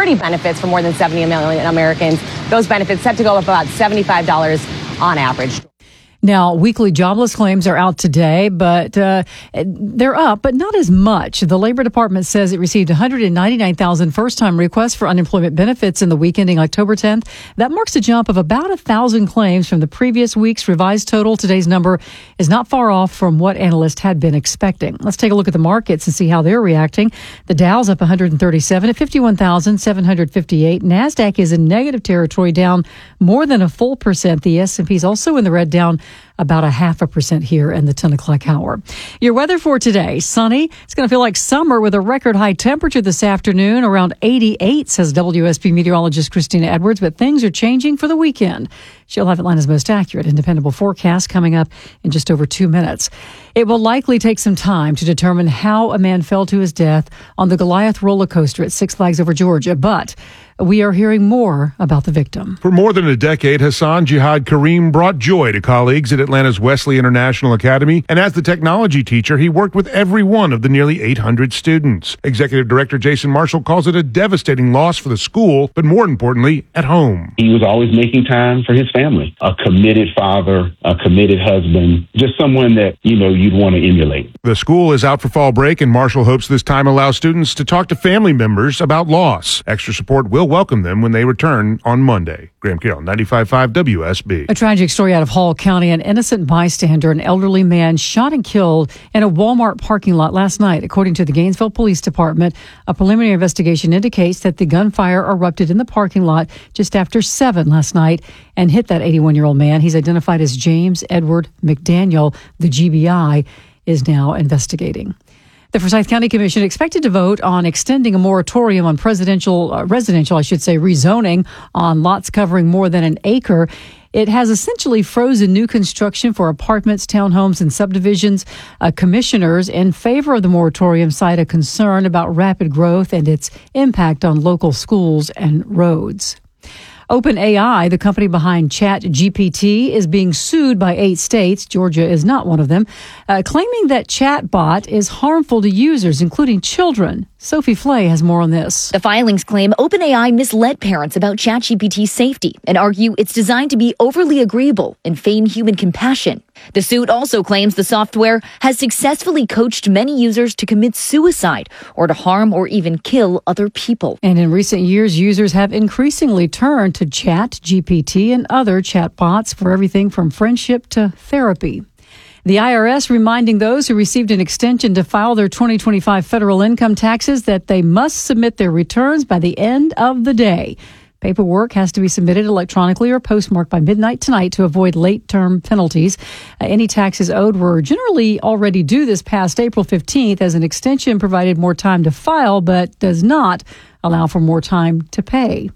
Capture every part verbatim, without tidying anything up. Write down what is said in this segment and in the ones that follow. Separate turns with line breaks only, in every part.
Security benefits for more than seventy million Americans. Those benefits set to go up about seventy-five dollars on average.
Now, weekly jobless claims are out today, but uh, they're up, but not as much. The Labor Department says it received one hundred ninety-nine thousand first-time requests for unemployment benefits in the week ending October tenth. That marks a jump of about one thousand claims from the previous week's revised total. Today's number is not far off from what analysts had been expecting. Let's take a look at the markets and see how they're reacting. The Dow's up one hundred thirty-seven at fifty-one thousand seven hundred fifty-eight. NASDAQ is in negative territory, down more than a full percent. The S and P is also in the red, down about a half a percent here in the ten o'clock hour. Your weather for today, sunny. It's going to feel like summer with a record high temperature this afternoon, around eighty-eight, says W S B meteorologist Christina Edwards, but things are changing for the weekend. She'll have Atlanta's most accurate and dependable forecast coming up in just over two minutes. It will likely take some time to determine how a man fell to his death on the Goliath roller coaster at Six Flags Over Georgia, but we are hearing more about the victim.
For more than a decade, Hassan Jihad Kareem brought joy to colleagues at Atlanta's Wesley International Academy, and as the technology teacher, he worked with every one of the nearly eight hundred students. Executive Director Jason Marshall calls it a devastating loss for the school, but more importantly, at home.
He was always making time for his family, a committed father, a committed husband, just someone that, you know, you'd want to emulate.
The school is out for fall break, and Marshall hopes this time allows students to talk to family members about loss. Extra support will welcome them when they return on Monday. Graham Carroll, ninety-five point five W S B.
A tragic story out of Hall County. An innocent bystander, an elderly man, shot and killed in a Walmart parking lot last night. According to the Gainesville Police Department, a preliminary investigation indicates that the gunfire erupted in the parking lot just after seven last night and hit that eighty-one-year-old man. He's identified as James Edward McDaniel. The G B I is now investigating. The Forsyth County Commission expected to vote on extending a moratorium on presidential, uh, residential, I should say, rezoning on lots covering more than an acre. It has essentially frozen new construction for apartments, townhomes, and subdivisions. Uh, commissioners in favor of the moratorium cite a concern about rapid growth and its impact on local schools and roads. OpenAI, the company behind ChatGPT, is being sued by eight states. Georgia is not one of them, uh, claiming that chatbot is harmful to users, including children. Sophie Flay has more on this.
The filings claim OpenAI misled parents about ChatGPT's safety and argue it's designed to be overly agreeable and feign human compassion. The suit also claims the software has successfully coached many users to commit suicide or to harm or even kill other people.
And in recent years, users have increasingly turned to ChatGPT and other chatbots for everything from friendship to therapy. The I R S reminding those who received an extension to file their twenty twenty-five federal income taxes that they must submit their returns by the end of the day. Paperwork has to be submitted electronically or postmarked by midnight tonight to avoid late-term penalties. Uh, any taxes owed were generally already due this past April fifteenth, as an extension provided more time to file but does not allow for more time to pay.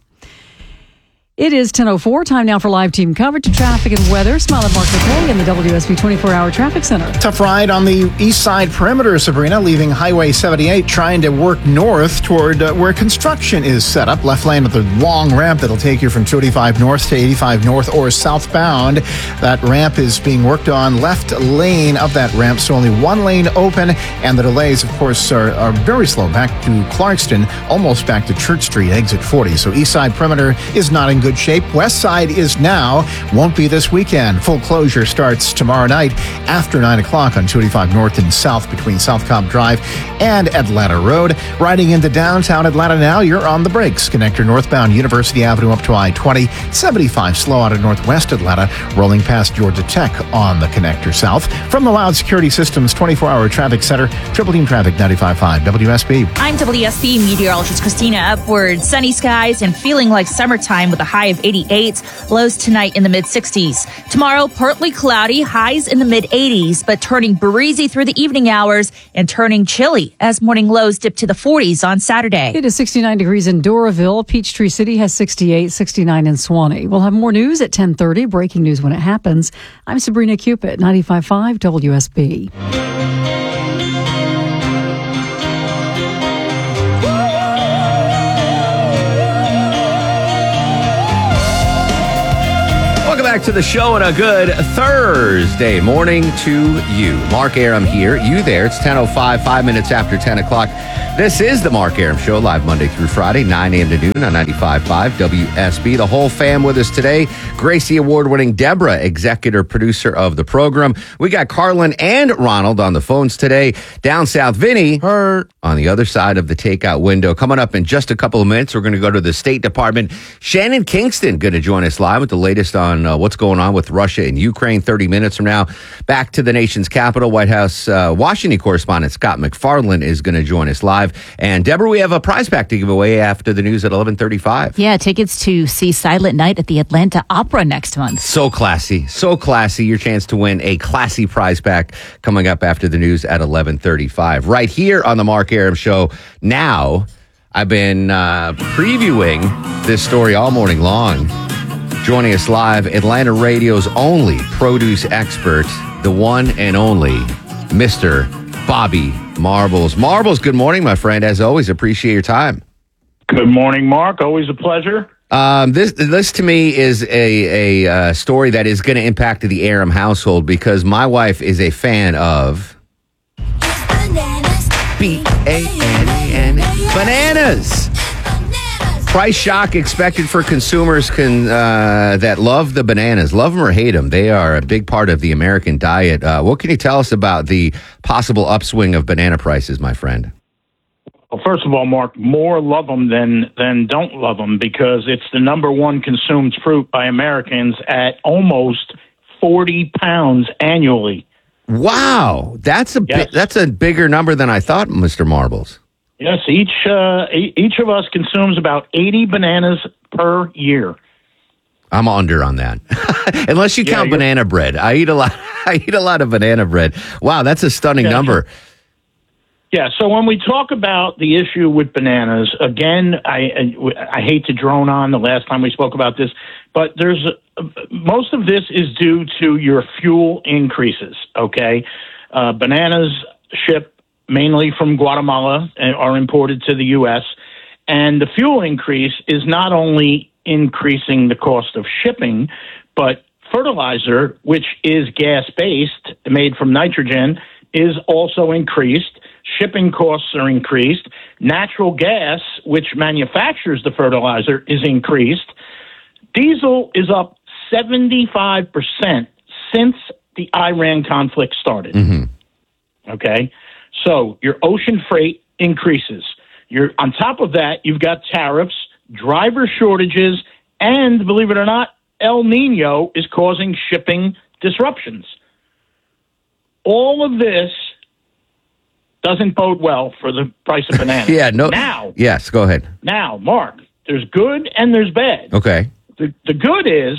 It is ten oh four, time now for live team coverage of traffic and weather. Smile at Mark McKay in the W S B twenty-four hour Traffic Center.
Tough ride on the east side perimeter, Sabrina, leaving Highway seventy-eight, trying to work north toward uh, where construction is set up. Left lane with the long ramp that'll take you from two eighty-five north to eighty-five north or southbound. That ramp is being worked on. Left lane of that ramp, so only one lane open, and the delays, of course, are, are very slow. Back to Clarkston, almost back to Church Street, exit forty. So east side perimeter is not in good shape. West side is now, won't be this weekend. Full closure starts tomorrow night after nine o'clock on two eighty-five north and south between South Cobb Drive and Atlanta Road. Riding into downtown Atlanta now, you're on the brakes. Connector northbound University Avenue up to I twenty. seventy-five slow out of northwest Atlanta, rolling past Georgia Tech on the connector south. From the Loud Security Systems twenty-four hour Traffic Center, Triple Team Traffic ninety-five point five W S B.
I'm W S B meteorologist Christina Upward. Sunny skies and feeling like summertime with a high of eighty-eight. Lows tonight in the mid-sixties. Tomorrow, partly cloudy, highs in the mid-eighties, but turning breezy through the evening hours and turning chilly as morning lows dip to the forties on Saturday.
It is sixty-nine degrees in Doraville. Peachtree City has sixty-eight, sixty-nine in Swanee. We'll have more news at ten thirty. Breaking news when it happens. I'm Sabrina Cupid, ninety-five point five W S B.
Back to the show and a good Thursday morning to you. Mark Aram here, you there. It's ten oh five, five minutes after ten o'clock. This is the Mark Aram Show, live Monday through Friday, nine a.m. to noon on ninety-five point five W S B. The whole fam with us today. Gracie Award-winning Deborah, executive producer of the program. We got Carlin and Ronald on the phones today. Down south, Vinny, her on the other side of the takeout window. Coming up in just a couple of minutes, we're going to go to the State Department. Shannon Kingston going to join us live with the latest on uh, what's going on with Russia and Ukraine. thirty minutes from now, back to the nation's capital. White House uh, Washington correspondent Scott McFarland is going to join us live. And Deborah, we have a prize pack to give away after the news at eleven thirty-five.
Yeah, tickets to see Silent Night at the Atlanta Opera next month.
So classy, so classy. Your chance to win a classy prize pack coming up after the news at eleven thirty-five. Right here on the Mark Aram Show. Now, I've been uh, previewing this story all morning long. Joining us live, Atlanta Radio's only produce expert, the one and only Mister Bobby Marbles. Marbles, good morning, my friend. As always, appreciate your time.
Good morning, Mark. Always a pleasure.
Um, this, this to me is a, a uh, story that is going to impact the Aram household because my wife is a fan of B A N A N Bananas. Price shock expected for consumers can uh, that love the bananas. Love them or hate them, they are a big part of the American diet. Uh, what can you tell us about the possible upswing of banana prices, my friend?
Well, first of all, Mark, more love them than, than don't love them because it's the number one consumed fruit by Americans at almost forty pounds annually.
Wow, that's a
yes.
bi- that's a bigger number than I thought, Mister Marbles.
Yes, each uh, each of us consumes about eighty bananas per year.
I'm under on that, unless you
Yeah,
count
you're-
banana bread. I eat a lot. I eat a lot of banana bread. Wow, that's a stunning
Yeah,
number.
Yeah, so when we talk about the issue with bananas, again, I, I I hate to drone on the last time we spoke about this, but there's a, most of this is due to your fuel increases. Okay, uh, bananas ship mainly from Guatemala and are imported to the U S, and the fuel increase is not only increasing the cost of shipping, but fertilizer, which is gas-based, made from nitrogen, is also increased. Shipping costs are increased. Natural gas, which manufactures the fertilizer, is increased. Diesel is up seventy-five percent since the Iran conflict started.
Mm-hmm.
Okay? So your ocean freight increases. You're, on top of that, you've got tariffs, driver shortages, and believe it or not, El Nino is causing shipping disruptions. All of this doesn't bode well for the price of bananas.
yeah. No.
Now.
Yes. Go ahead.
Now, Mark, there's good and there's bad.
Okay.
The, the good is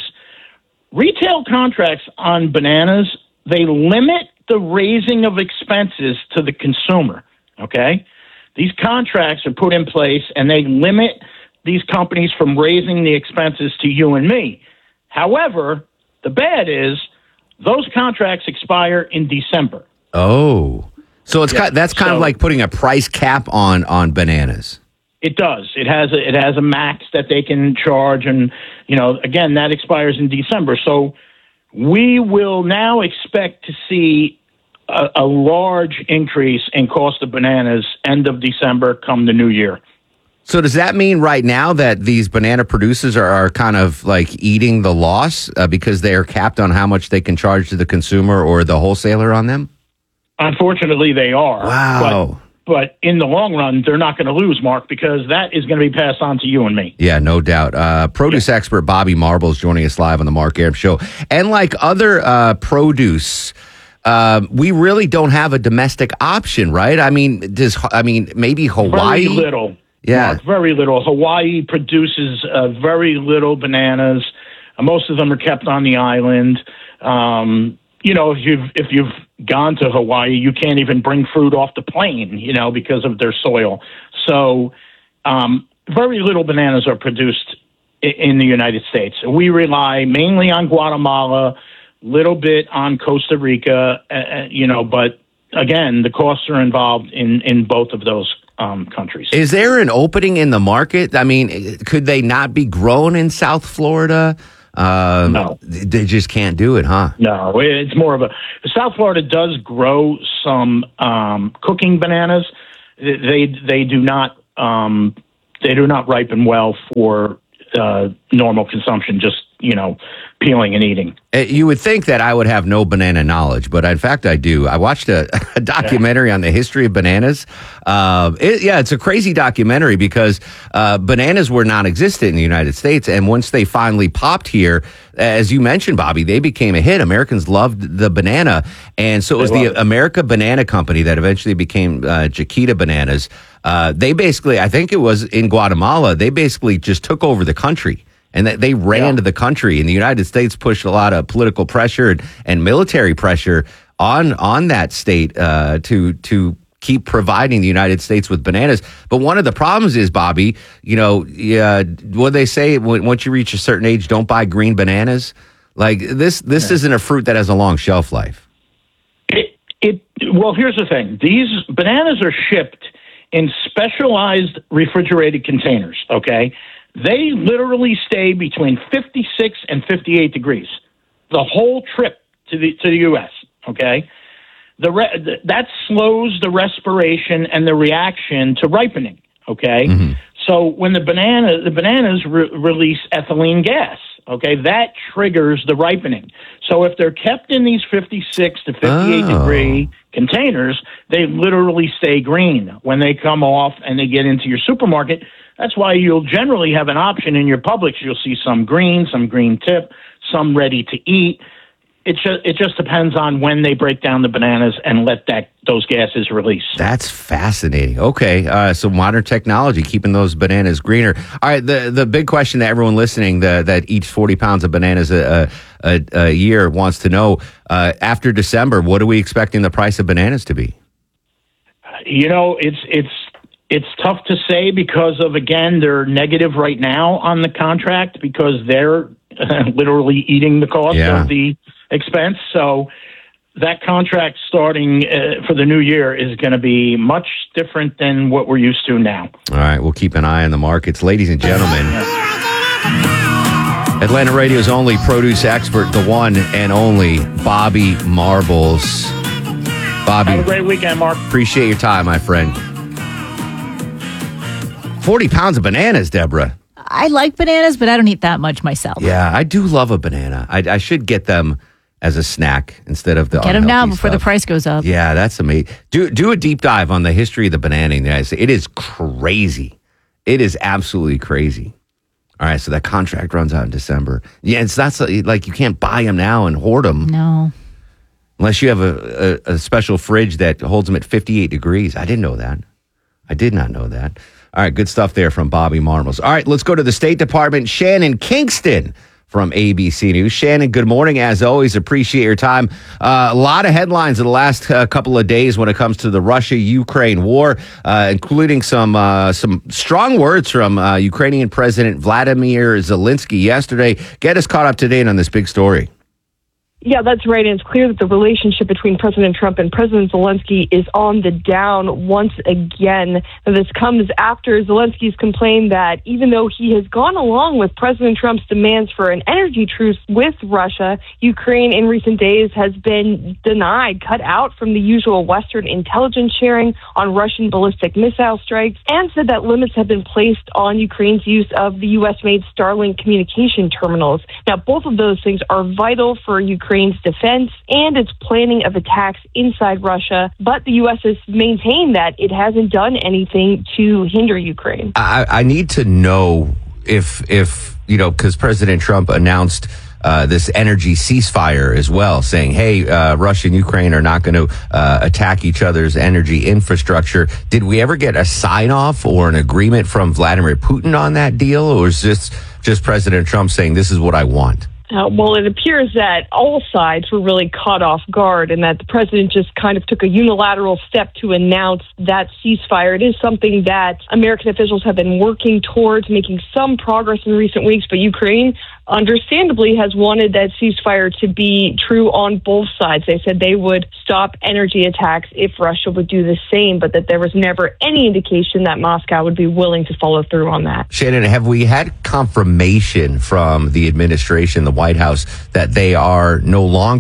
retail contracts on bananas, they limit the raising of expenses to the consumer, okay? These contracts are put in place, and they limit these companies from raising the expenses to you and me. However, the bad is those contracts expire in December.
Oh. So it's
Yeah,
kind, that's kind
so-
of like putting a price cap on, on bananas.
It does. It has a, it has a max that they can charge, and, you know, again, that expires in December. So we will now expect to see a, a large increase in cost of bananas end of December come the new year.
So does that mean right now that these banana producers are, are kind of like eating the loss uh, because they are capped on how much they can charge to the consumer or the wholesaler on them?
Unfortunately, they are.
Wow.
But, but in the long run, they're not going to lose, Mark, because that is going to be passed on to you and me.
Yeah, no doubt. Uh, produce yeah. expert Bobby Marbles joining us live on the Mark Aram Show. And like other uh, produce, uh, we really don't have a domestic option, right? I mean, does I mean maybe Hawaii?
Very little.
Yeah,
Mark, very little. Hawaii produces uh, very little bananas. Uh, most of them are kept on the island. Um, you know, if you've if you've gone to Hawaii, you can't even bring fruit off the plane, you know, because of their soil. So, um, very little bananas are produced in, in the United States. We rely mainly on Guatemala, little bit on Costa Rica, uh, you know, but again, the costs are involved in in both of those um, countries.
Is there an opening in the market? I mean, could they not be grown in South Florida? Um,
no.
They just can't do it, huh?
No, it's more of a... South Florida does grow some um, cooking bananas, they they do not um, they do not ripen well for uh, normal consumption. Just you know, peeling and eating.
You would think that I would have no banana knowledge, but in fact, I do. I watched a, a documentary yeah. on the history of bananas. Uh, it, yeah, it's a crazy documentary because uh, bananas were non-existent in the United States, and once they finally popped here, as you mentioned, Bobby, they became a hit. Americans loved the banana, and so it was the it. America Banana Company that eventually became uh, Chiquita Bananas. Uh, they basically, I think it was in Guatemala, they basically just took over the country. And that they ran yeah. to the country, and the United States pushed a lot of political pressure and, and military pressure on on that state uh, to to keep providing the United States with bananas. But one of the problems is, Bobby, you know, yeah, what they say when, once you reach a certain age, don't buy green bananas. Like this, this yeah. isn't a fruit that has a long shelf life.
It, it well, here's the thing: these bananas are shipped in specialized refrigerated containers. Okay. They literally stay between fifty-six and fifty-eight degrees the whole trip to the to the U S. Okay, the re- that slows the respiration and the reaction to ripening. Okay, mm-hmm. so when the banana the bananas re- release ethylene gas. Okay, that triggers the ripening. So if they're kept in these fifty-six to fifty-eight oh. degree containers, they literally stay green when they come off and they get into your supermarket. That's why you'll generally have an option in your Publix. You'll see some green, some green tip, some ready to eat. It just, it just depends on when they break down the bananas and let that those gases release.
That's fascinating. Okay, uh, so modern technology keeping those bananas greener. All right, the the big question that everyone listening the, that eats forty pounds of bananas a, a, a year wants to know, uh, after December, what are we expecting the price of bananas to be?
You know, it's it's it's tough to say because of, again, they're negative right now on the contract because they're literally eating the cost yeah. of the expense. So that contract starting uh, for the new year is going to be much different than what we're used to now.
All right, we'll keep an eye on the markets. Ladies and gentlemen, Atlanta Radio's only produce expert, the one and only Bobby Marbles. Bobby,
have a great weekend, Mark.
Appreciate your time, my friend. forty pounds of bananas, Deborah.
I like bananas, but I don't eat that much myself.
Yeah, I do love a banana. I, I should get them as a snack instead of the
Get them now before
stuff.
the price goes up.
Yeah, that's amazing. Do do a deep dive on the history of the banana in the United States. It is crazy. It is absolutely crazy. All right, so that contract runs out in December. Yeah, it's not so, like you can't buy them now and hoard them.
No.
Unless you have a, a, a special fridge that holds them at fifty-eight degrees. I didn't know that. I did not know that. All right, good stuff there from Bobby Marbles. All right, let's go to the State Department. Shannon Kingston from A B C News. Shannon, good morning. As always, appreciate your time. Uh, a lot of headlines in the last uh, couple of days when it comes to the Russia-Ukraine war, uh, including some uh, some strong words from uh, Ukrainian President Vladimir Zelensky yesterday. Get us caught up to date on this big story.
Yeah, that's right. And it's clear that the relationship between President Trump and President Zelensky is on the down once again. And this comes after Zelensky's complained that even though he has gone along with President Trump's demands for an energy truce with Russia, Ukraine in recent days has been denied, cut out from the usual Western intelligence sharing on Russian ballistic missile strikes, and said that limits have been placed on Ukraine's use of the U S-made Starlink communication terminals. Now, both of those things are vital for Ukraine. Ukraine's defense and its planning of attacks inside Russia, but the U S has maintained that it hasn't done anything to hinder Ukraine.
I, I need to know if, if you know, because President Trump announced uh, this energy ceasefire as well, saying, hey, uh, Russia and Ukraine are not going to uh, attack each other's energy infrastructure. Did we ever get a sign-off or an agreement from Vladimir Putin on that deal, or is this just President Trump saying, this is what I want?
Uh, well, it appears that all sides were really caught off guard and that the president just kind of took a unilateral step to announce that ceasefire. It is something that American officials have been working towards, making some progress in recent weeks, but Ukraine understandably has wanted that ceasefire to be true on both sides. They said they would stop energy attacks if Russia would do the same, but that there was never any indication that Moscow would be willing to follow through on that.
Shannon, have we had confirmation from the administration, the White House, that they are no longer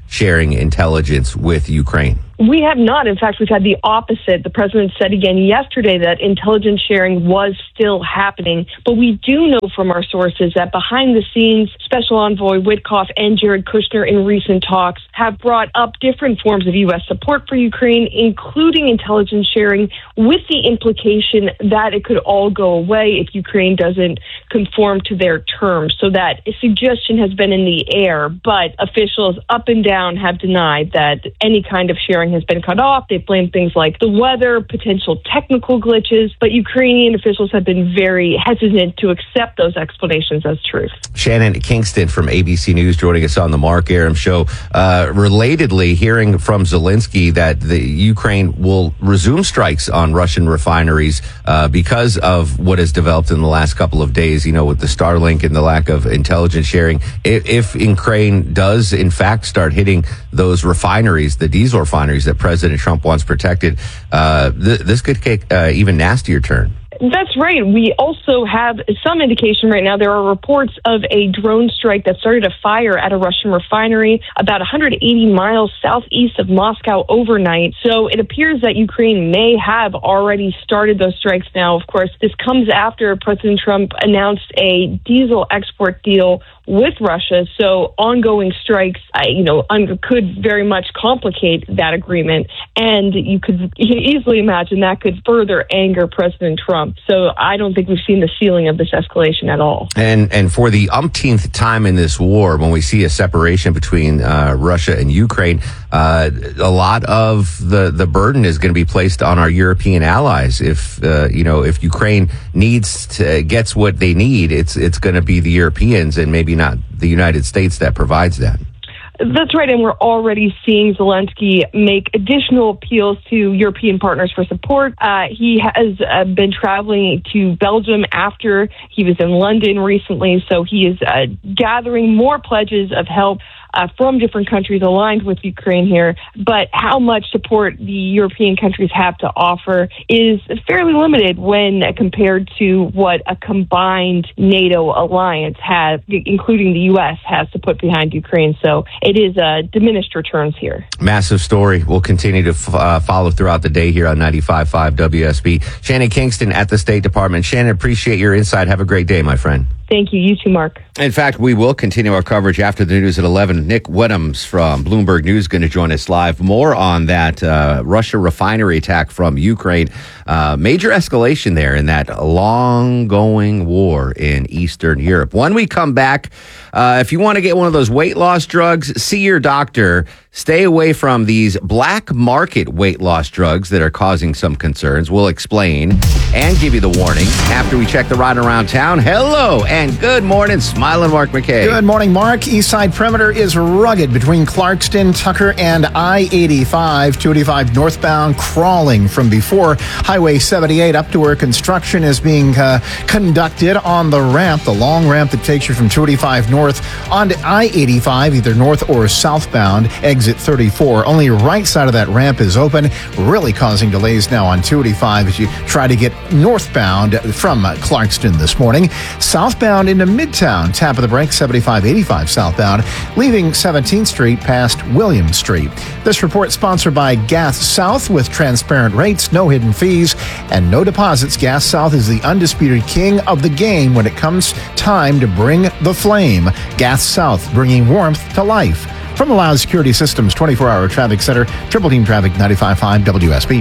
sharing intelligence with Ukraine?
We have not. In fact, we've had the opposite. The president said again yesterday that intelligence sharing was still happening. But we do know from our sources that behind the scenes, Special Envoy Witkoff and Jared Kushner in recent talks have brought up different forms of U S support for Ukraine, including intelligence sharing, with the implication that it could all go away if Ukraine doesn't conform to their terms. So that a suggestion has been in the air, but officials up and down have denied that any kind of sharing has been cut off. They blame things like the weather, potential technical glitches, but Ukrainian officials have been very hesitant to accept those explanations as truth.
Shannon Kingston from A B C News joining us on the Mark Aram Show. Uh, relatedly, hearing from Zelensky that the Ukraine will resume strikes on Russian refineries uh, because of what has developed in the last couple of days, you know, with the Starlink and the lack of intelligence sharing. If, if Ukraine does, in fact, start hitting those refineries, the diesel refineries that President Trump wants protected, uh, th- this could take uh, even nastier turn.
That's right. We also have some indication right now. There are reports of a drone strike that started a fire at a Russian refinery about one hundred eighty miles southeast of Moscow overnight. So it appears that Ukraine may have already started those strikes now. Of course, this comes after President Trump announced a diesel export deal with Russia. So ongoing strikes, uh, you know, un- could very much complicate that agreement. And you could easily imagine that could further anger President Trump. So I don't think we've seen the ceiling of this escalation at all.
And and for the umpteenth time in this war, when we see a separation between uh, Russia and Ukraine, uh, a lot of the, the burden is going to be placed on our European allies. If uh, you know, if Ukraine needs to, gets what they need, it's it's going to be the Europeans and maybe not the United States that provides that.
That's right, and we're already seeing Zelensky make additional appeals to European partners for support. Uh, he has uh, been traveling to Belgium after he was in London recently, so he is uh, gathering more pledges of help Uh, from different countries aligned with Ukraine here, but how much support the European countries have to offer is fairly limited when compared to what a combined NATO alliance has, including the U S, has to put behind Ukraine. So it is uh, diminished returns here.
Massive story. We'll continue to f- uh, follow throughout the day here on ninety-five point five W S B. Shannon Kingston at the State Department. Shannon, appreciate your insight. Have a great day, my friend.
Thank you. You too, Mark.
In fact, we will continue our coverage after the news at eleven. Nick Wedhams from Bloomberg News going to join us live. More on that uh, Russia refinery attack from Ukraine. Uh, major escalation there in that long-going war in Eastern Europe. When we come back, uh, if you want to get one of those weight loss drugs, see your doctor. Stay away from these black market weight loss drugs that are causing some concerns. We'll explain and give you the warning after we check the ride around town. Hello and good morning, smiling Mark McKay.
Good morning, Mark. East Side Perimeter is rugged between Clarkston, Tucker, and I eighty-five. two eighty-five northbound crawling from before Highway seventy-eight up to where construction is being uh, conducted on the ramp, the long ramp that takes you from two eighty-five north onto I eighty-five, either north or southbound. Exit thirty-four. Only right side of that ramp is open, really causing delays now on two eighty-five as you try to get northbound from Clarkston this morning. Southbound into Midtown, tap of the brake, seventy-five eighty-five southbound, leaving seventeenth Street past William Street. This report sponsored by Gas South with transparent rates, no hidden fees, and no deposits. Gas South is the undisputed king of the game when it comes time to bring the flame. Gas South, bringing warmth to life. From the Loud Security Systems twenty-four hour Traffic Center, Triple Team Traffic ninety-five point five W S B.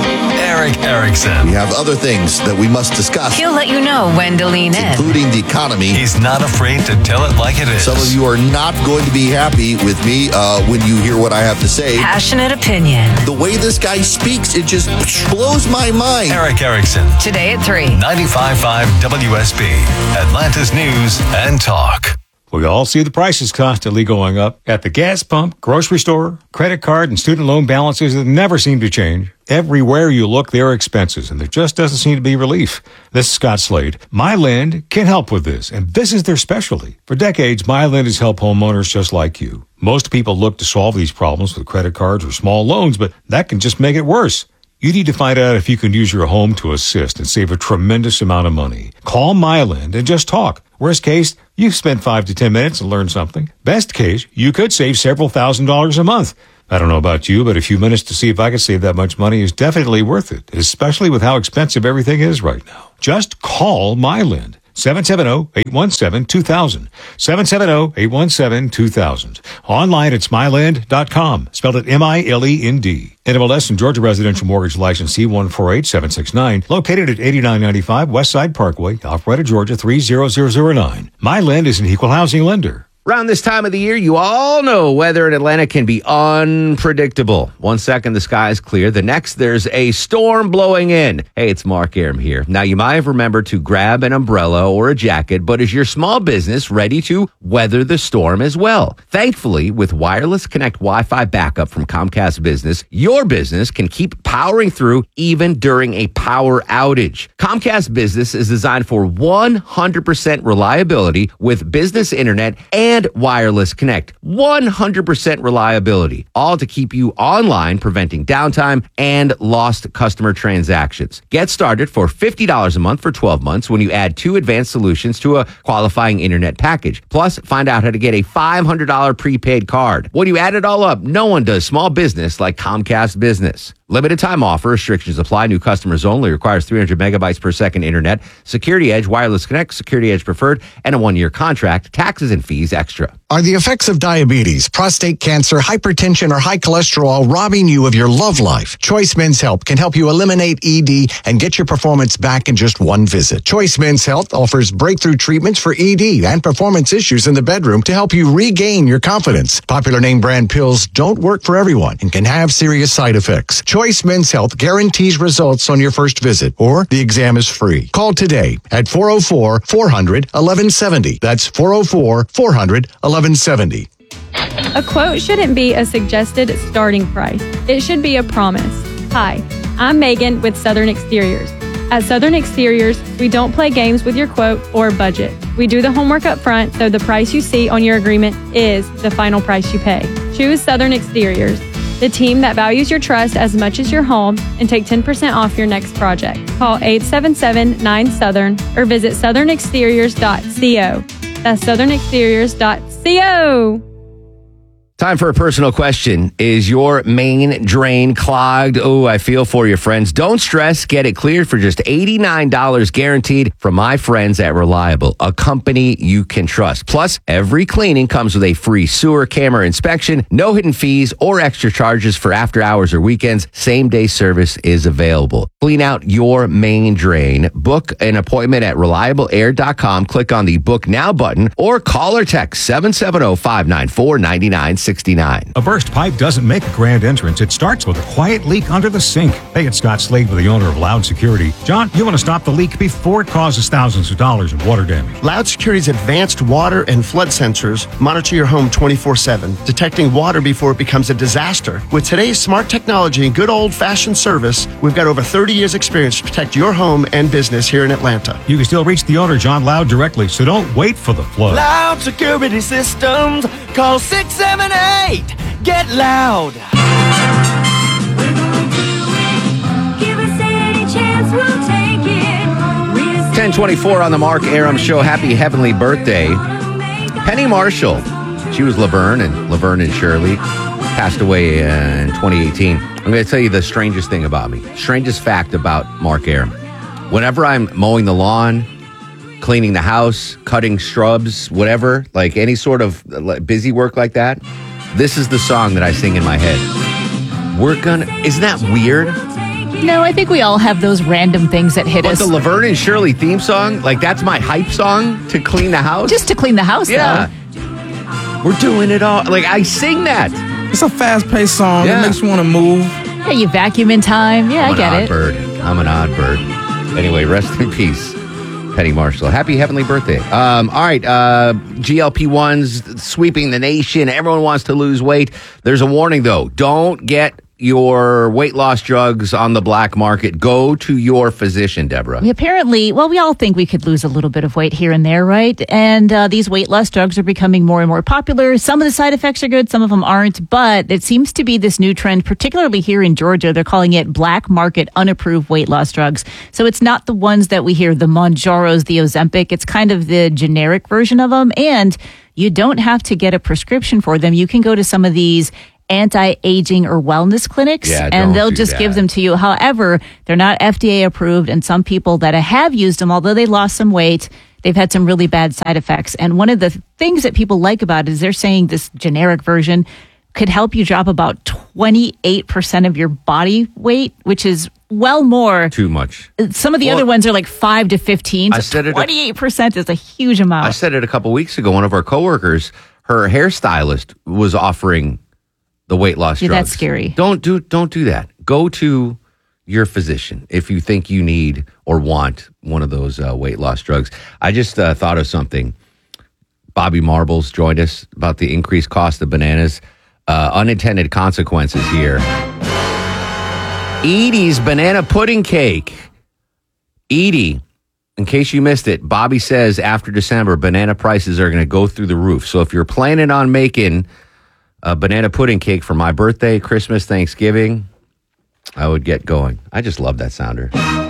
Eric Erickson.
We have other things that we must discuss.
He'll let you know when to lean in.
Including the economy.
He's not afraid to tell it like it is.
Some of you are not going to be happy with me uh, when you hear what I have to say.
Passionate opinion.
The way this guy speaks, it just blows my mind.
Eric Erickson.
Today at three.
ninety-five point five W S B. Atlanta's News and Talk.
We all see the prices constantly going up at the gas pump, grocery store, credit card, and student loan balances that never seem to change. Everywhere you look, there are expenses, and there just doesn't seem to be relief. This is Scott Slade. MyLend can help with this, and this is their specialty. For decades, MyLend has helped homeowners just like you. Most people look to solve these problems with credit cards or small loans, but that can just make it worse. You need to find out if you can use your home to assist and save a tremendous amount of money. Call Myland and just talk. Worst case, you've spent five to ten minutes and learned something. Best case, you could save several thousand dollars a month. I don't know about you, but a few minutes to see if I can save that much money is definitely worth it, especially with how expensive everything is right now. Just call Myland. seven seven zero, eight one seven, two thousand. seven seven zero, eight one seven, two thousand. Online at myland dot com. Spelled it M I L E N D. N M L S and Georgia Residential Mortgage License C one four eight seven six nine. Located at eighty-nine ninety-five West Side Parkway, Alpharetta, Georgia three zero zero zero nine. Myland is an equal housing lender.
Around this time of the year, you all know weather in Atlanta can be unpredictable. One second, the sky is clear. The next, there's a storm blowing in. Hey, it's Mark Arum here. Now, you might have remembered to grab an umbrella or a jacket, but is your small business ready to weather the storm as well? Thankfully, with Wireless Connect Wi-Fi backup from Comcast Business, your business can keep powering through even during a power outage. Comcast Business is designed for one hundred percent reliability with business internet and And Wireless Connect. one hundred percent reliability. All to keep you online, preventing downtime and lost customer transactions. Get started for fifty dollars a month for twelve months when you add two advanced solutions to a qualifying internet package. Plus, find out how to get a five hundred dollars prepaid card. When you add it all up, no one does small business like Comcast Business. Limited time offer. Restrictions apply. New customers only. Requires three hundred megabytes per second internet. Security Edge, Wireless Connect, Security Edge Preferred, and a one-year contract. Taxes and fees extra.
Are the effects of diabetes, prostate cancer, hypertension, or high cholesterol robbing you of your love life? Choice Men's Health can help you eliminate E D and get your performance back in just one visit. Choice Men's Health offers breakthrough treatments for E D and performance issues in the bedroom to help you regain your confidence. Popular name brand pills don't work for everyone and can have serious side effects. Choice Men's Health guarantees results on your first visit, or the exam is free. Call today at four oh four, four hundred, eleven seventy. That's four oh four, four hundred, eleven seventy.
A quote shouldn't be a suggested starting price. It should be a promise. Hi, I'm Megan with Southern Exteriors. At Southern Exteriors, we don't play games with your quote or budget. We do the homework up front, so the price you see on your agreement is the final price you pay. Choose Southern Exteriors, the team that values your trust as much as your home, and take ten percent off your next project. Call eight seven seven, nine Southern or visit southern exteriors dot co. That's southern exteriors dot co.
Time for a personal question. Is your main drain clogged? Oh, I feel for you, friends. Don't stress. Get it cleared for just eighty-nine dollars guaranteed from my friends at Reliable, a company you can trust. Plus, every cleaning comes with a free sewer camera inspection, no hidden fees or extra charges for after hours or weekends. Same day service is available. Clean out your main drain. Book an appointment at reliable air dot com. Click on the Book Now button or call or text seven seven zero, five nine four, nine nine six nine.
A burst pipe doesn't make a grand entrance. It starts with a quiet leak under the sink. Hey, it's Scott Slade with the owner of Loud Security. John, you want to stop the leak before it causes thousands of dollars in water damage.
Loud Security's advanced water and flood sensors monitor your home twenty-four seven, detecting water before it becomes a disaster. With today's smart technology and good old-fashioned service, we've got over thirty years experience to protect your home and business here in Atlanta.
You can still reach the owner, John Loud, directly, so don't wait for the flood.
Loud Security Systems. Call six seven eight. Get loud.
ten twenty-four on the Mark Arum Show. Happy heavenly birthday. Penny Marshall. She was Laverne, and Laverne and Shirley passed away in twenty eighteen. I'm going to tell you the strangest thing about me. Strangest fact about Mark Arum. Whenever I'm mowing the lawn, cleaning the house, cutting shrubs, whatever, like any sort of busy work like that, this is the song that I sing in my head. We're gonna, isn't that weird?
No, I think we all have those random things that hit
But
us.
the Laverne and Shirley theme song, like that's my hype song to clean the house.
Just to clean the house,
yeah.
though.
We're doing it all. Like I sing that.
It's a fast-paced song.
Yeah.
It makes you want to move.
Yeah, you vacuum in time. Yeah,
I'm
I get
an odd
it.
bird. I'm an odd bird. Anyway, rest in peace, Penny Marshall. Happy heavenly birthday. Um, all right, uh, G L P ones sweeping the nation. Everyone wants to lose weight. There's a warning, though. Don't get your weight loss drugs on the black market, go to your physician, Deborah.
Apparently, well, we all think we could lose a little bit of weight here and there, right? And uh, these weight loss drugs are becoming more and more popular. Some of the side effects are good, some of them aren't, but it seems to be this new trend, particularly here in Georgia. They're calling it black market unapproved weight loss drugs. So it's not the ones that we hear, the Mounjaros, the Ozempic. It's kind of the generic version of them. And you don't have to get a prescription for them. You can go to some of these anti-aging or wellness clinics,
yeah,
and they'll just
that.
give them to you. However, they're not F D A approved, and some people that have used them, although they lost some weight, they've had some really bad side effects. And one of the things that people like about it is they're saying this generic version could help you drop about twenty-eight percent of your body weight, which is well more.
Too much.
Some of the
well,
other ones are like five to fifteen. So
I said it
twenty-eight percent is a huge amount.
I said it a couple weeks ago. One of our coworkers, her hairstylist was offering the weight loss
Yeah,
drugs.
that's scary.
Don't do don't do that. Go to your physician if you think you need or want one of those uh, weight loss drugs. I just uh, thought of something. Bobby Marbles joined us about the increased cost of bananas. Uh, unintended consequences here. Edie's banana pudding cake. Edie, in case you missed it, Bobby says after December, banana prices are going to go through the roof. So if you're planning on making a banana pudding cake for my birthday, Christmas, Thanksgiving, I would get going. I just love that sounder.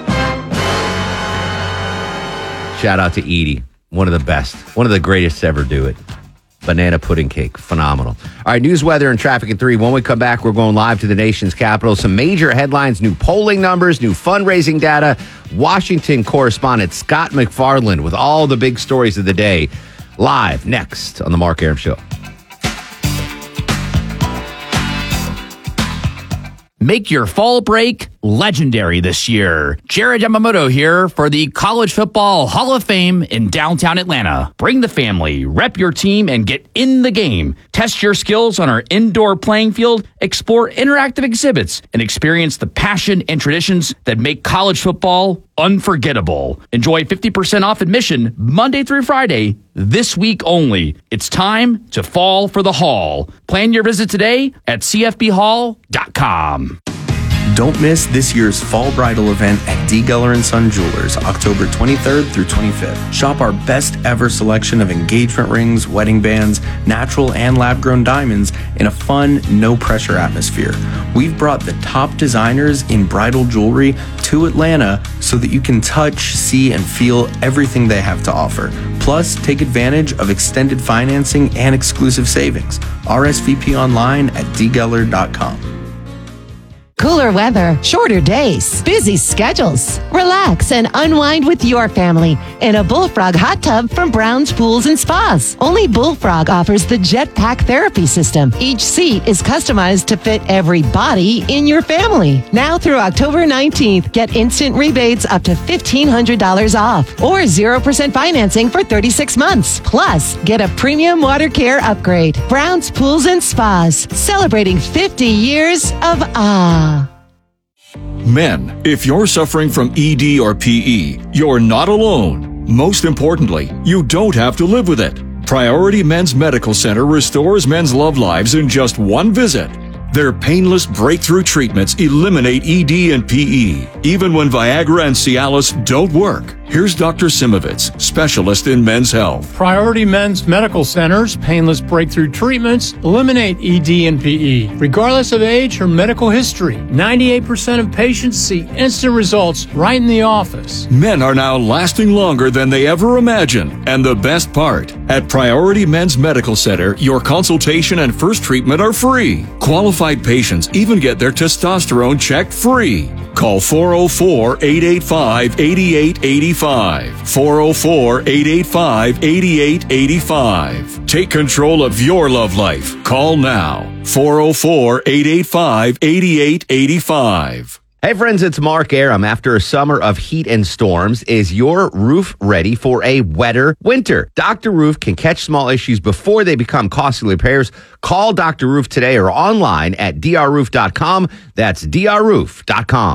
Shout out to Edie, one of the best, one of the greatest to ever do it. Banana pudding cake, phenomenal. All right, news, weather, and traffic in three. When we come back, we're going live to the nation's capital. Some major headlines, new polling numbers, new fundraising data. Washington correspondent Scott McFarland with all the big stories of the day. Live next on The Mark Arum Show.
Make your fall break legendary this year. Jared Yamamoto here for the College Football Hall of Fame in downtown Atlanta. Bring the family, rep your team, and get in the game. Test your skills on our indoor playing field, explore interactive exhibits, and experience the passion and traditions that make college football unforgettable. Enjoy fifty percent off admission Monday through Friday, this week only. It's time to fall for the Hall. Plan your visit today at c f b hall dot com.
Don't miss this year's Fall Bridal event at D. Geller and Son Jewelers, October twenty-third through twenty-fifth. Shop our best ever selection of engagement rings, wedding bands, natural and lab-grown diamonds in a fun, no-pressure atmosphere. We've brought the top designers in bridal jewelry to Atlanta so that you can touch, see, and feel everything they have to offer. Plus, take advantage of extended financing and exclusive savings. R S V P online at d geller dot com.
Cooler weather, shorter days, busy schedules. Relax and unwind with your family in a Bullfrog hot tub from Brown's Pools and Spas. Only Bullfrog offers the Jetpack therapy system. Each seat is customized to fit every body in your family. Now through October nineteenth, get instant rebates up to fifteen hundred dollars off or zero percent financing for thirty-six months. Plus, get a premium water care upgrade. Brown's Pools and Spas, celebrating fifty years of ah.
Men, if you're suffering from E D or P E, you're not alone. Most importantly, you don't have to live with it. Priority Men's Medical Center restores men's love lives in just one visit. Their painless breakthrough treatments eliminate E D and P E, even when Viagra and Cialis don't work. Here's Doctor Simovitz, specialist in men's health.
Priority Men's Medical Center's painless breakthrough treatments eliminate E D and P E, regardless of age or medical history. ninety-eight percent of patients see instant results right in the office.
Men are now lasting longer than they ever imagined. And the best part, at Priority Men's Medical Center, your consultation and first treatment are free. Qualified patients even get their testosterone checked free. Call four oh four, eight eight five, eight eight eight five. four oh four, eight eight five, eight eight eight five. Take control of your love life. Call now. four oh four, eight eight five, eight eight eight five.
Hey friends, it's Mark Arum. After a summer of heat and storms, is your roof ready for a wetter winter? Doctor Roof can catch small issues before they become costly repairs. Call Doctor Roof today or online at d r roof dot com. That's d r roof dot com.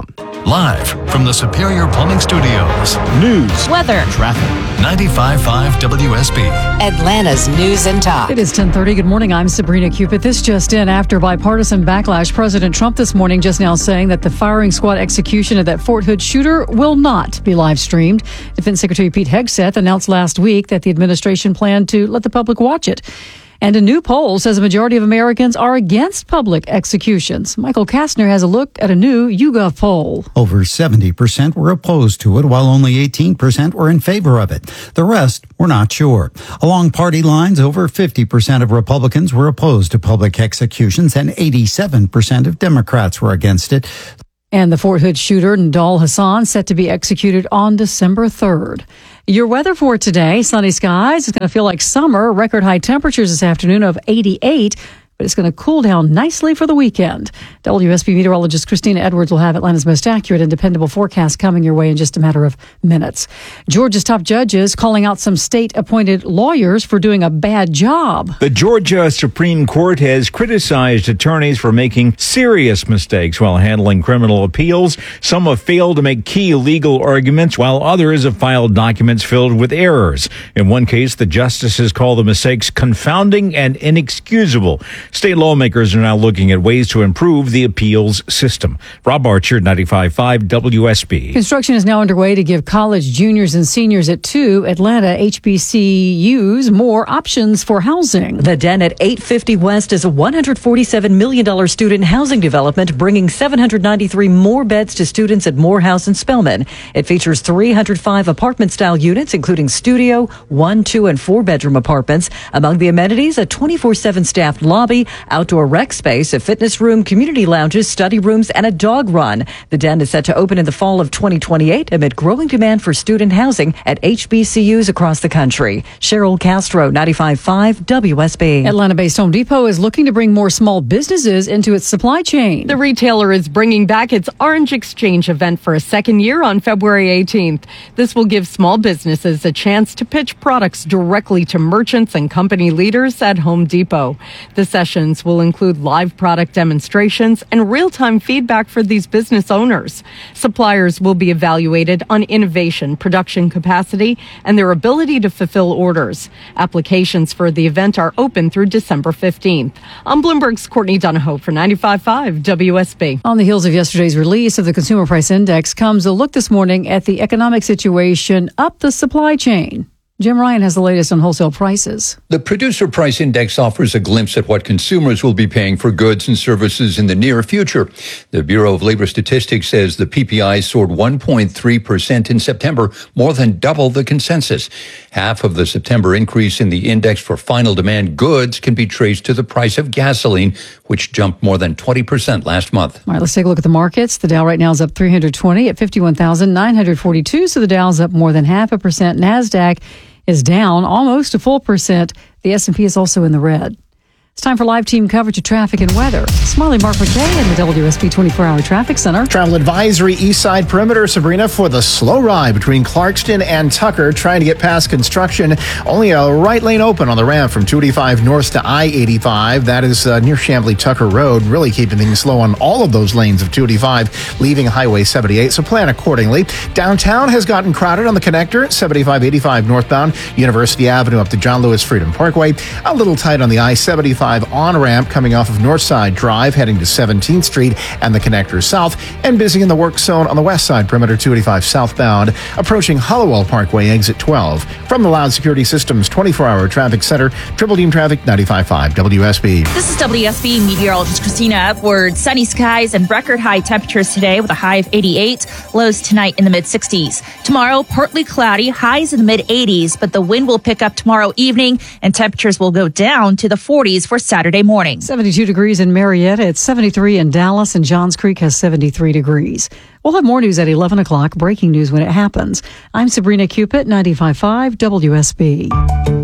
Live from the Superior Plumbing Studios.
News,
weather,
traffic. ninety-five point five W S B.
Atlanta's News and Talk.
It is ten thirty. Good morning. I'm Sabrina Cupid. This just in after bipartisan backlash. President Trump this morning just now saying that the firing squad execution of that Fort Hood shooter will not be live streamed. Defense Secretary Pete Hegseth announced last week that the administration planned to let the public watch it. And a new poll says a majority of Americans are against public executions. Michael Kastner has a look at a new YouGov poll.
Over seventy percent were opposed to it, while only eighteen percent were in favor of it. The rest were not sure. Along party lines, over fifty percent of Republicans were opposed to public executions, and eighty-seven percent of Democrats were against it.
And the Fort Hood shooter, Nidal Hassan, set to be executed on December third. Your weather for today, sunny skies. It's going to feel like summer. Record high temperatures this afternoon of eighty-eight, but it's going to cool down nicely for the weekend. W S B meteorologist Christina Edwards will have Atlanta's most accurate and dependable forecast coming your way in just a matter of minutes. Georgia's top judges calling out some state-appointed lawyers for doing a bad job.
The Georgia Supreme Court has criticized attorneys for making serious mistakes while handling criminal appeals. Some have failed to make key legal arguments, while others have filed documents filled with errors. In one case, the justices call the mistakes confounding and inexcusable. State lawmakers are now looking at ways to improve the appeals system. Rob Archer, ninety-five point five W S B.
Construction is now underway to give college juniors and seniors at two Atlanta H B C Us more options for housing.
The Den at eight fifty West is a one hundred forty-seven million dollars student housing development, bringing seven hundred ninety-three more beds to students at Morehouse and Spelman. It features three hundred five apartment-style units, including studio, one, two, and four-bedroom apartments. Among the amenities, a twenty-four seven staffed lobby, outdoor rec space, a fitness room, community lounges, study rooms, and a dog run. The Den is set to open in the fall of twenty twenty-eight amid growing demand for student housing at H B C Us across the country. Cheryl Castro, ninety-five point five W S B.
Atlanta-based Home Depot is looking to bring more small businesses into its supply chain.
The retailer is bringing back its Orange Exchange event for a second year on February eighteenth. This will give small businesses a chance to pitch products directly to merchants and company leaders at Home Depot. The sessions will include live product demonstrations and real-time feedback for these business owners. Suppliers will be evaluated on innovation, production capacity, and their ability to fulfill orders. Applications for the event are open through December fifteenth. I'm Bloomberg's Courtney Donahoe for ninety-five point five W S B.
On the heels of yesterday's release of the Consumer Price Index comes a look this morning at the economic situation up the supply chain. Jim Ryan has the latest on wholesale prices.
The Producer Price Index offers a glimpse at what consumers will be paying for goods and services in the near future. The Bureau of Labor Statistics says the P P I soared one point three percent in September, more than double the consensus. Half of the September increase in the index for final demand goods can be traced to the price of gasoline, which jumped more than twenty percent last month.
All right, let's take a look at the markets. The Dow right now is up three hundred twenty at fifty-one thousand nine hundred forty-two, so the Dow's up more than half a percent. NASDAQ is down almost a full percent. The S and P is also in the red. It's time for live team coverage of traffic and weather. Smiley Mark McKay in the W S B twenty-four hour Traffic Center.
Travel advisory east side perimeter, Sabrina, for the slow ride between Clarkston and Tucker, trying to get past construction. Only a right lane open on the ramp from two eighty-five north to I eighty-five. That is uh, near Chamblee Tucker Road, really keeping things slow on all of those lanes of two eighty-five, leaving Highway seventy-eight, so plan accordingly. Downtown has gotten crowded on the connector, seventy-five eighty-five northbound, University Avenue up to John Lewis Freedom Parkway. A little tight on the I seventy-five on-ramp coming off of Northside Drive, heading to seventeenth Street and the connector south, and busy in the work zone on the west side perimeter, two eighty-five southbound, approaching Hollowell Parkway, exit twelve. From the Loud Security Systems twenty-four hour Traffic Center, Triple Team Traffic, ninety-five point five W S B.
This is W S B meteorologist Christina Edwards. Sunny skies and record high temperatures today with a high of eighty-eight, lows tonight in the mid sixties. Tomorrow, partly cloudy, highs in the mid eighties, but the wind will pick up tomorrow evening and temperatures will go down to the forties for Saturday morning.
seventy-two degrees in Marietta. It's seventy-three in Dallas, and Johns Creek has seventy-three degrees. We'll have more news at eleven o'clock, breaking news when it happens. I'm Sabrina Cupid, ninety-five point five W S B.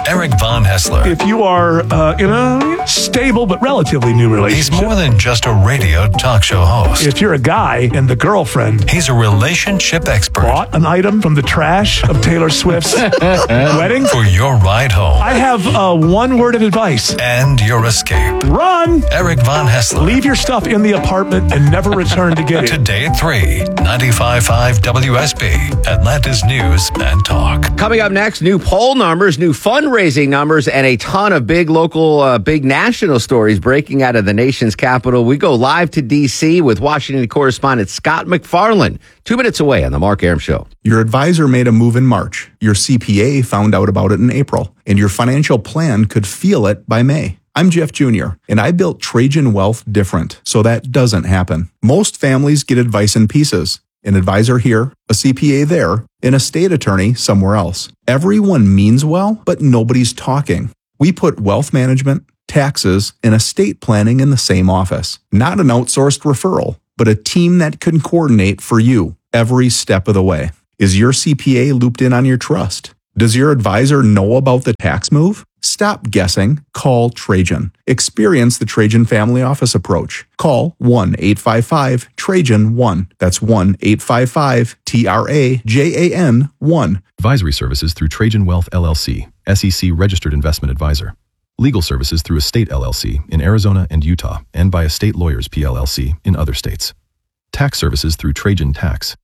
Eric Von Hessler.
If you are uh, in a stable but relatively new relationship.
He's more than just a radio talk show host.
If you're a guy and the girlfriend.
He's a relationship expert.
Bought an item from the trash of Taylor Swift's wedding.
For your ride home.
I have uh, one word of advice.
And your escape.
Run!
Eric Von Hessler.
Leave your stuff in the apartment and never return to get it.
Today at three, ninety-five point five W S B, Atlanta's News and Talk.
Coming up next, new poll numbers, new fundraising numbers, and a ton of big local, uh, big national stories breaking out of the nation's capital. We go live to D C with Washington correspondent Scott McFarland. Two minutes away on The Mark Arum Show.
Your advisor made a move in March. Your C P A found out about it in April. And your financial plan could feel it by May. I'm Jeff Junior, and I built Trajan Wealth different, so that doesn't happen. Most families get advice in pieces. An advisor here, a C P A there, and a state attorney somewhere else. Everyone means well, but nobody's talking. We put wealth management, taxes, and estate planning in the same office. Not an outsourced referral, but a team that can coordinate for you every step of the way. Is your C P A looped in on your trust? Does your advisor know about the tax move? Stop guessing. Call Trajan. Experience the Trajan Family Office approach. Call one eight five five Trajan one. That's one eight five five T R A J A N one.
Advisory services through Trajan Wealth L L C, S E C registered investment advisor. Legal services through Estate L L C in Arizona and Utah, and by Estate Lawyers P L L C in other states. Tax services through Trajan Tax.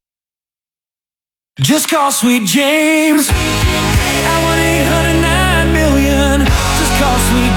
Just call Sweet James at one eight hundred nine million. Just call Sweet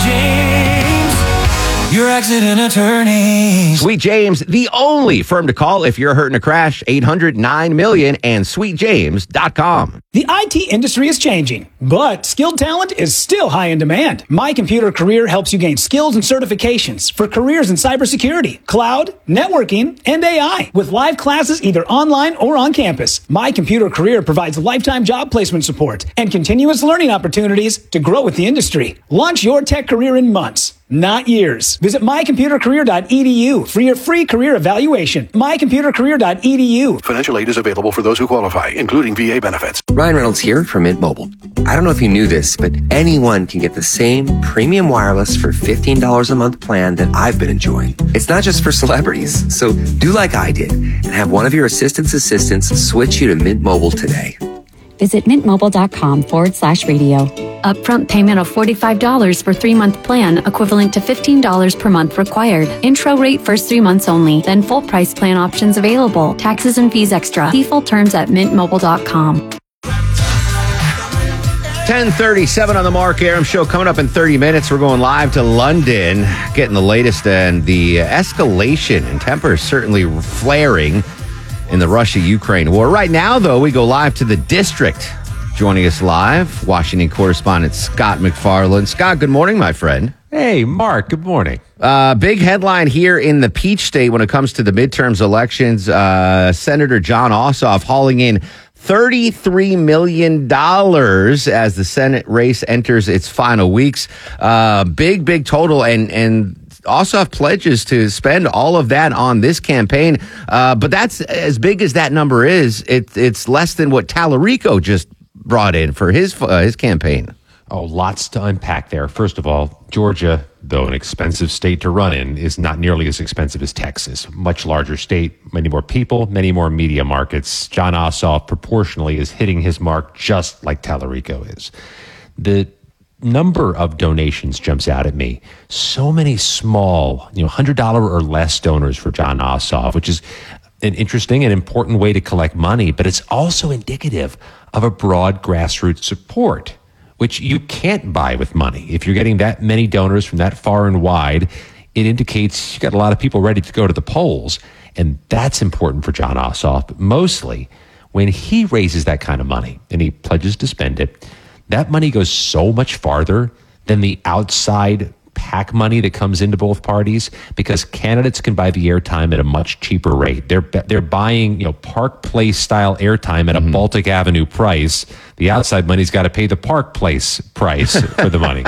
James, your accident attorney.
Sweet James, the only firm to call if you're hurt in a crash. eight hundred nine million and sweet james dot com.
The I T industry is changing, but skilled talent is still high in demand. My Computer Career helps you gain skills and certifications for careers in cybersecurity, cloud, networking, and A I. With live classes either online or on campus, My Computer Career provides lifetime job placement support and continuous learning opportunities to grow with the industry. Launch your tech career in months, not years. Visit my computer career dot e d u for your free career evaluation. my computer career dot e d u.
Financial aid is available for those who qualify, including V A benefits.
Ryan Reynolds here from Mint Mobile. I don't know if you knew this, but anyone can get the same premium wireless for fifteen dollars a month plan that I've been enjoying. It's not just for celebrities. So do like I did and have one of your assistant's assistants switch you to Mint Mobile today.
Visit mintmobile.com forward slash radio. Upfront payment of forty-five dollars for three-month plan, equivalent to fifteen dollars per month required. Intro rate first three months only, then full price plan options available. Taxes and fees extra. See full terms at mint mobile dot com.
ten thirty-seven on the Mark Arum Show. Coming up in thirty minutes, we're going live to London, getting the latest, and the escalation and temper is certainly flaring in the Russia-Ukraine war. Right now, though, we go live to the district. Joining us live, Washington correspondent Scott McFarland. Scott, good morning, my friend.
Hey, Mark, good morning.
Uh, big headline here in the Peach State when it comes to the midterms elections. Uh, Senator Jon Ossoff hauling in thirty-three million dollars as the Senate race enters its final weeks. Uh, big, big total, and and Ossoff pledges to spend all of that on this campaign. Uh, but that's as big as that number is. It, it's less than what Tallarico just brought in for his uh, his campaign.
Oh, lots to unpack there. First of all, Georgia, though an expensive state to run in, is not nearly as expensive as Texas. Much larger state, many more people, many more media markets. Jon Ossoff proportionally is hitting his mark just like Tallarico is. The number of donations jumps out at me. So many small, you know, one hundred dollars or less donors for Jon Ossoff, which is an interesting and important way to collect money, but it's also indicative of a broad grassroots support, which you can't buy with money. If you're getting that many donors from that far and wide, it indicates you got a lot of people ready to go to the polls, and that's important for Jon Ossoff. But mostly, when he raises that kind of money and he pledges to spend it, that money goes so much farther than the outside PAC money that comes into both parties, because candidates can buy the airtime at a much cheaper rate. They're they're buying, you know, Park Place style airtime at a mm-hmm. Baltic Avenue price The outside money's got to pay the Park Place price for the money.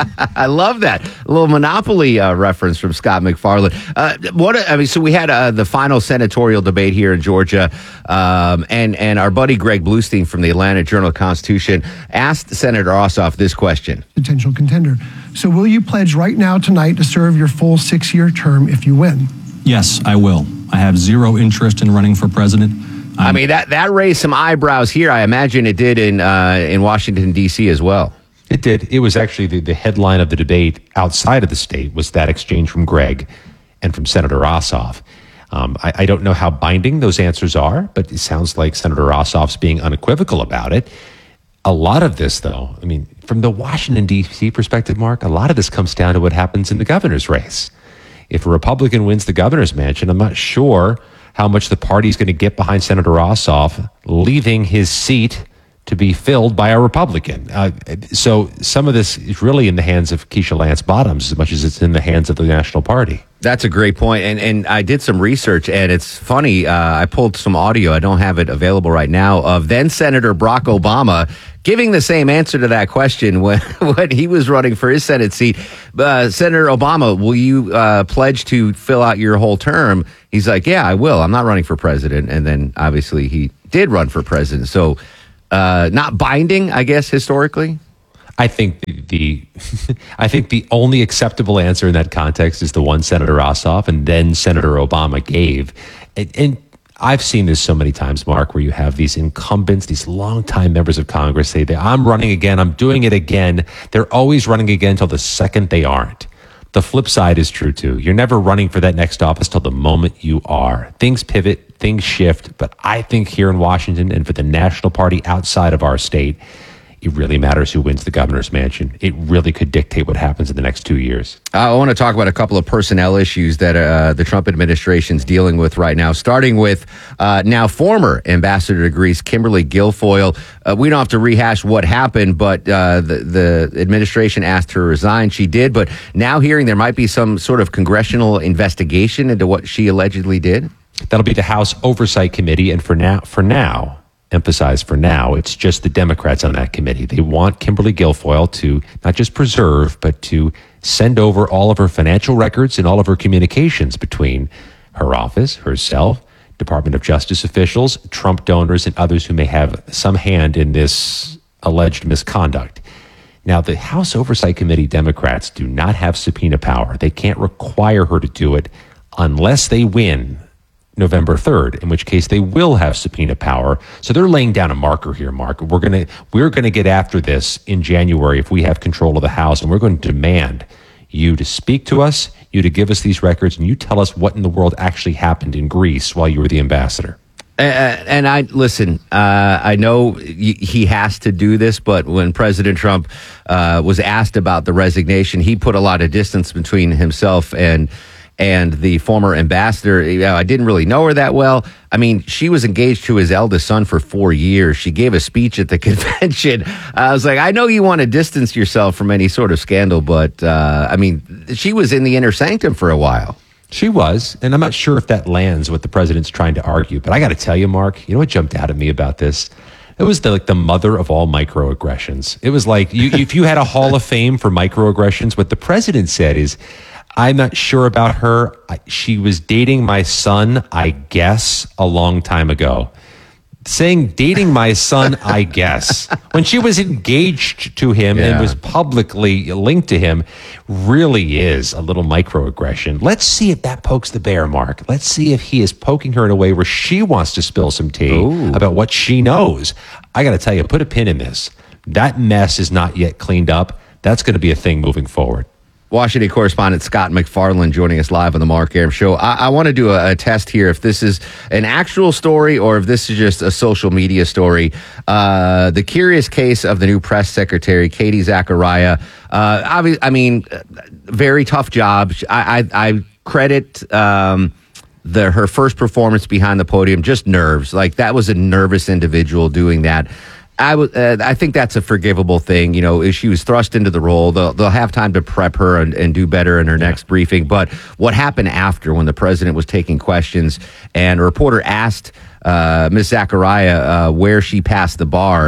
I love that. A little Monopoly uh, reference from Scott McFarland. Uh, what I mean, so we had uh, the final senatorial debate here in Georgia, um, and, and our buddy Greg Bluestein from the Atlanta Journal-Constitution asked Senator Ossoff this question.
Potential contender. So will you pledge right now tonight to serve your full six-year term if you win?
Yes, I will. I have zero interest in running for president.
I'm, I mean, that, that raised some eyebrows here. I imagine it did in uh, in Washington, D C as well.
It did. It was actually the, the headline of the debate outside of the state was that exchange from Greg and from Senator Ossoff. Um, I, I don't know how binding those answers are, but it sounds like Senator Ossoff's being unequivocal about it. A lot of this, though, I mean, from the Washington, D C perspective, Mark, a lot of this comes down to what happens in the governor's race. If a Republican wins the governor's mansion, I'm not sure how much the party's going to get behind Senator Ossoff, leaving his seat to be filled by a Republican. Uh, so some of this is really in the hands of Keisha Lance Bottoms as much as it's in the hands of the National Party.
That's a great point. And and I did some research, and it's funny. Uh, I pulled some audio. I don't have it available right now of then Senator Barack Obama giving the same answer to that question when, when he was running for his Senate seat. Uh, Senator Obama, will you uh, pledge to fill out your whole term? He's like, yeah, I will. I'm not running for president. And then obviously he did run for president. So uh, not binding, I guess, historically.
I think the, the I think the only acceptable answer in that context is the one Senator Ossoff and then Senator Obama gave. And, and I've seen this so many times, Mark, where you have these incumbents, these longtime members of Congress say, that I'm running again, I'm doing it again. They're always running again until the second they aren't. The flip side is true, too. You're never running for that next office till the moment you are. Things pivot, things shift, but I think here in Washington and for the national party outside of our state, it really matters who wins the governor's mansion. It really could dictate what happens in the next two years.
I want to talk about a couple of personnel issues that uh, the Trump administration is dealing with right now, starting with uh, now former Ambassador to Greece, Kimberly Guilfoyle. Uh, we don't have to rehash what happened, but uh, the, the administration asked her to resign. She did, but now hearing there might be some sort of congressional investigation into what she allegedly did.
That'll be the House Oversight Committee, and for now, for now, emphasize for now, it's just the Democrats on that committee. They want Kimberly Guilfoyle to not just preserve, but to send over all of her financial records and all of her communications between her office, herself, Department of Justice officials, Trump donors, and others who may have some hand in this alleged misconduct. Now, the House Oversight Committee Democrats do not have subpoena power. They can't require her to do it unless they win November third, in which case they will have subpoena power. So they're laying down a marker here, Mark. We're going to we're going to get after this in January if we have control of the House, and we're going to demand you to speak to us, you to give us these records, and you tell us what in the world actually happened in Greece while you were the ambassador.
Uh, and I listen, uh, I know he has to do this, but when President Trump uh, was asked about the resignation, he put a lot of distance between himself and and the former ambassador. You know, I didn't really know her that well. I mean, she was engaged to his eldest son for four years. She gave a speech at the convention. I was like, I know you want to distance yourself from any sort of scandal, but uh, I mean, she was in the inner sanctum for a while.
She was, and I'm not sure if that lands what the president's trying to argue, but I got to tell you, Mark, you know what jumped out at me about this? It was the, like the mother of all microaggressions. It was like, you, if you had a Hall of Fame for microaggressions, what the president said is, I'm not sure about her. She was dating my son, I guess, a long time ago. Saying dating my son, I guess, when she was engaged to him yeah. and was publicly linked to him, really is a little microaggression. Let's see if that pokes the bear, Mark. Let's see if he is poking her in a way where she wants to spill some tea Ooh. about what she knows. I got to tell you, put a pin in this. That mess is not yet cleaned up. That's going to be a thing moving forward.
Washington correspondent Scott McFarland joining us live on the Mark Arum Show. I, I want to do a, a test here if this is an actual story or if this is just a social media story. Uh, the curious case of the new press secretary, Katie Zachariah. Uh, obvi- I mean, very tough job. I, I, I credit um, the her first performance behind the podium, just nerves. Like, that was a nervous individual doing that. I would. Uh, I think that's a forgivable thing. You know, she was thrust into the role. They'll, they'll have time to prep her and, and do better in her yeah. next briefing. But what happened after, when the president was taking questions and a reporter asked uh, Miz Zachariah uh, where she passed the bar,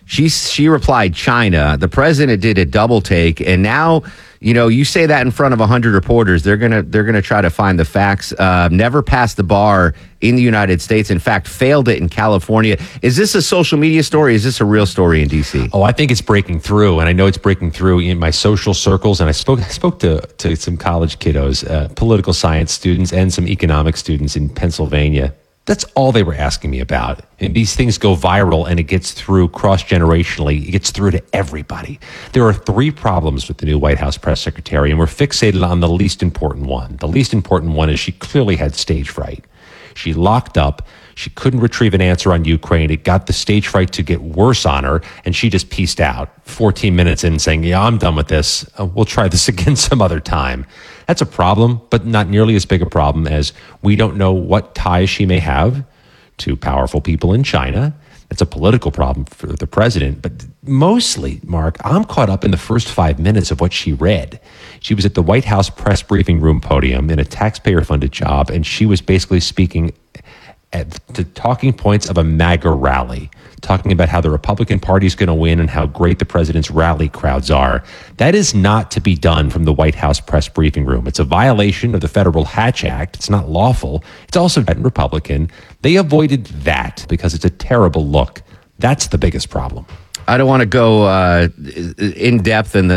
She she replied China. The president did a double take, and now, you know, you say that in front of a hundred reporters, they're gonna they're gonna try to find the facts. Uh, never passed the bar in the United States. In fact, failed it in California. Is this a social media story? Is this a real story in D C?
Oh, I think it's breaking through, and I know it's breaking through in my social circles. And I spoke I spoke to to some college kiddos, uh, political science students, and some economic students in Pennsylvania. That's all they were asking me about. And these things go viral and it gets through cross-generationally. It gets through to everybody. There are three problems with the new White House press secretary, and we're fixated on the least important one. The least important one is she clearly had stage fright. She locked up. She couldn't retrieve an answer on Ukraine. It got the stage fright to get worse on her, and she just pieced out fourteen minutes in saying, yeah, I'm done with this. Uh, we'll try this again some other time. That's a problem, but not nearly as big a problem as we don't know what ties she may have to powerful people in China. It's a political problem for the president. But mostly, Mark, I'm caught up in the first five minutes of what she read. She was at the White House press briefing room podium in a taxpayer-funded job, and she was basically speaking at the talking points of a MAGA rally, talking about how the Republican Party is going to win and how great the president's rally crowds are. That is not to be done from the White House press briefing room. It's a violation of the Federal Hatch Act. It's not lawful. It's also Republican. They avoided that because it's a terrible look. That's the biggest problem.
I don't want to go uh, in depth in the